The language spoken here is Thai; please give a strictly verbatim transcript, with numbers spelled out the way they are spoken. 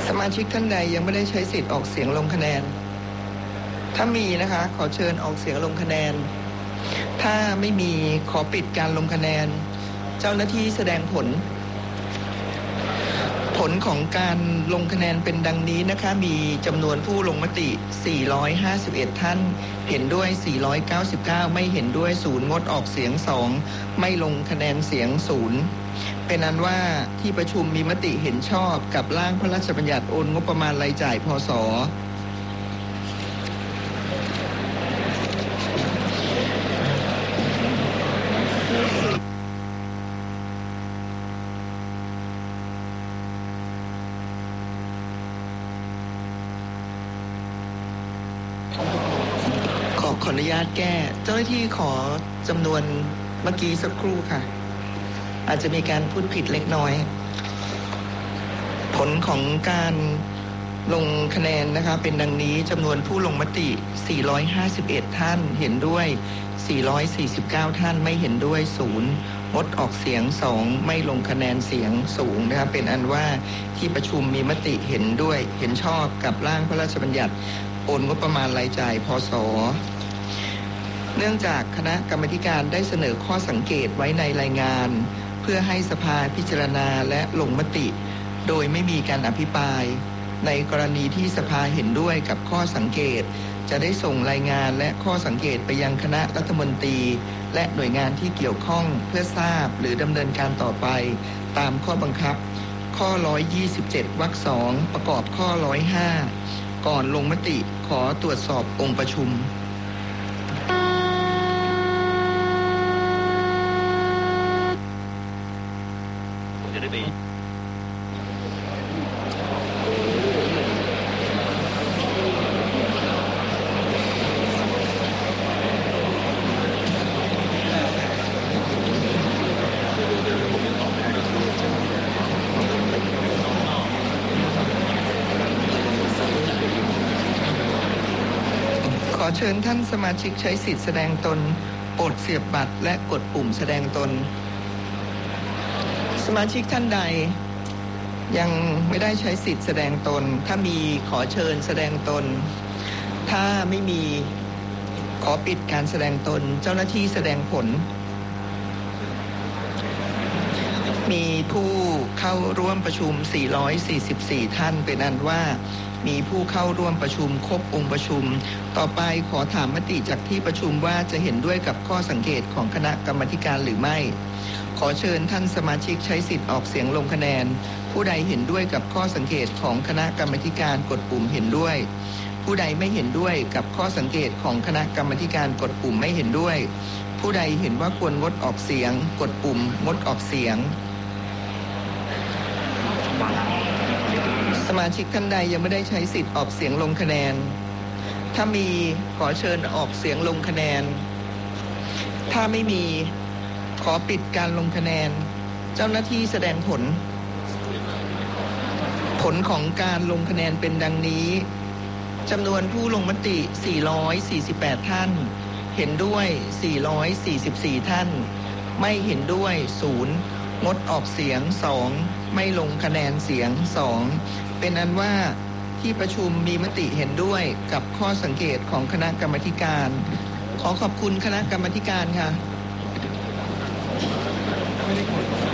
สมาชิกท่านใดยังไม่ได้ใช้สิทธิ์ออกเสียงลงคะแนนถ้ามีนะคะขอเชิญออกเสียงลงคะแนนถ้าไม่มีขอปิดการลงคะแนนเจ้าหน้าที่แสดงผลผลของการลงคะแนนเป็นดังนี้นะคะมีจำนวนผู้ลงมติสี่ร้อยห้าสิบเอ็ดท่านเห็นด้วยสี่ร้อยเก้าสิบเก้าไม่เห็นด้วยศูนย์งดออกเสียงสองไม่ลงคะแนนเสียงศูนย์เป็นนั้นว่าที่ประชุมมีมติเห็นชอบกับร่างพระราชบัญญัติโอนงบประมาณรายจ่ายพ.ศ. ขอขออนุญาตแก้เจ้าหน้าที่ขอจำนวนเมื่อกี้สักครู่ค่ะอาจจะมีการพูดผิดเล็กน้อยผลของการลงคะแนนนะคะเป็นดังนี้จำนวนผู้ลงมติสี่ร้อยห้าสิบเอ็ดท่านเห็นด้วยสี่ร้อยสี่สิบเก้าท่านไม่เห็นด้วยศูนย์งดออกเสียงสองไม่ลงคะแนนเสียงสูงนะคะเป็นอันว่าที่ประชุมมีมติเห็นด้วยเห็นชอบกับร่างพระราชบัญญัติโอนงบประมาณรายจ่ายพ.ศ. เนื่องจากคณะกรรมาธิการได้เสนอข้อสังเกตไว้ในรายงานเพื่อให้สภาพิจารณาและลงมติโดยไม่มีการอภิปรายในกรณีที่สภาเห็นด้วยกับข้อสังเกตจะได้ส่งรายงานและข้อสังเกตไปยังคณะรัฐมนตรีและหน่วยงานที่เกี่ยวข้องเพื่อทราบหรือดำเนินการต่อไปตามข้อบังคับข้อหนึ่งร้อยยี่สิบเจ็ดวรรคสองประกอบข้อหนึ่งร้อยห้าก่อนลงมติขอตรวจสอบองค์ประชุมขอเชิญท่านสมาชิกใช้สิทธิแสดงตนโปรดเสียบบัตรและกดปุ่มแสดงตนสมาชิกท่านใดยังไม่ได้ใช้สิทธิแสดงตนถ้ามีขอเชิญแสดงตนถ้าไม่มีขอปิดการแสดงตนเจ้าหน้าที่แสดงผลมีผู้เข้าร่วมประชุมสี่ร้อยสี่สิบสี่ท่านเป็นอันว่ามีผู้เข้าร่วมประชุมครบองค์ประชุมต่อไปขอถามมติจากที่ประชุมว่าจะเห็นด้วยกับข้อสังเกตของคณะกรรมาธิการหรือไม่ขอเชิญท่านสมาชิกใช้สิทธิ์ออกเสียงลงคะแนนผู้ใดเห็นด้วยกับข้อสังเกตของคณะกรรมาธิการกดปุ่มเห็นด้วยผู้ใดไม่เห็นด้วยกับข้อสังเกตของคณะกรรมาธิการกดปุ่มไม่เห็นด้วยผู้ใดเห็นว่าควรงดออกเสียงกดปุ่มงดออกเสียงสมาชิกท่านใดยังไม่ได้ใช้สิทธิ์ออกเสียงลงคะแนนถ้ามีขอเชิญออกเสียงลงคะแนนถ้าไม่มีขอปิดการลงคะแนนเจ้าหน้าที่แสดงผลผลของการลงคะแนนเป็นดังนี้จำนวนผู้ลงมติสี่ร้อยสี่สิบแปดท่านเห็นด้วยสี่ร้อยสี่สิบสี่ท่านไม่เห็นด้วยศูนย์งดออกเสียงสองไม่ลงคะแนนเสียงสองเป็นอันว่าที่ประชุมมีมติเห็นด้วยกับข้อสังเกตของคณะกรรมาธิการขอขอบคุณคณะกรรมาธิการค่ะ